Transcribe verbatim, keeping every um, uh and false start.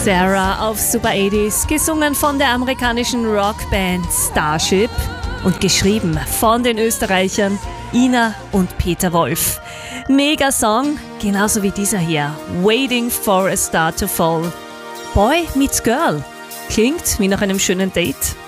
Sarah auf Super achtziger, gesungen von der amerikanischen Rockband Starship und geschrieben von den Österreichern Ina und Peter Wolf. Mega Song, genauso wie dieser hier, Waiting for a Star to Fall. Boy meets Girl, klingt wie nach einem schönen Date.